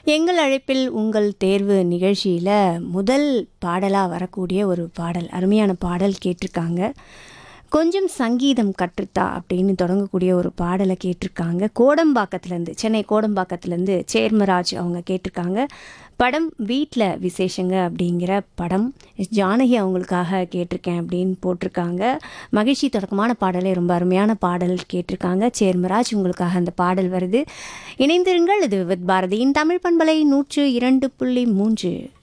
எங்கள் அழைப்பில் உங்கள் தேர்வு நிகழ்ச்சியில் முதல் பாடலாக வரக்கூடிய ஒரு பாடல், அருமையான பாடல் கேட்டிருக்காங்க. கொஞ்சம் சங்கீதம் கற்றுத்தா அப்படின்னு தொடங்கக்கூடிய ஒரு பாடலை கேட்டிருக்காங்க. கோடம்பாக்கத்துலேருந்து, சென்னை கோடம்பாக்கத்துலேருந்து சேர்மராஜ் அவங்க கேட்டிருக்காங்க. படம் வீட்டில் விசேஷங்க அப்படிங்கிற படம். ஜானகி அவங்களுக்காக கேட்டிருக்கேன் அப்படின்னு போட்டிருக்காங்க. மகிழ்ச்சி தொடக்கமான பாடலே ரொம்ப அருமையான பாடல் கேட்டிருக்காங்க. சேர்மராஜ் உங்களுக்காக அந்த பாடல் வருது. இணைந்திருங்கள். இது வித் பாரதியின் தமிழ் பண்பலை 102.3.